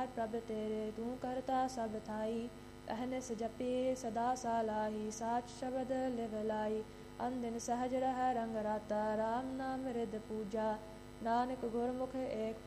निहार प्रभ तेरे, तू करता सब थाई। अहनिस जपी सदा सालाही, साच शब्द लिव लाई। अनदिन सहज रह रंग राता, राम नाम रिद पूजा। नानक गुरमुख एक